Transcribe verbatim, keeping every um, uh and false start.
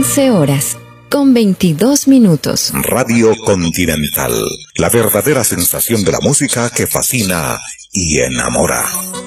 once horas, con veintidós minutos. Radio Continental, la verdadera sensación de la música que fascina y enamora.